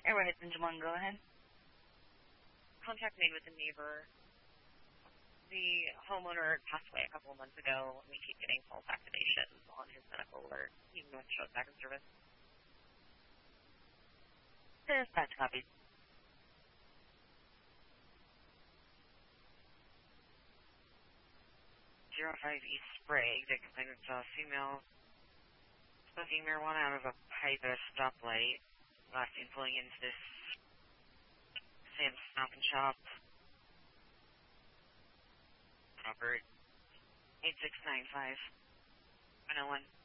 Arrowhead Ninja 1, go ahead. Contact made with a neighbor. The homeowner passed away a couple of months ago, and we keep getting false activations on his medical alert. Even though it shows back in service. Dispatch copy. 05 East Sprague, they complained it saw a female smoking marijuana out of a pipe at a stoplight. Last seen pulling into this Sam's Stop and Shop. Robert 8695 101.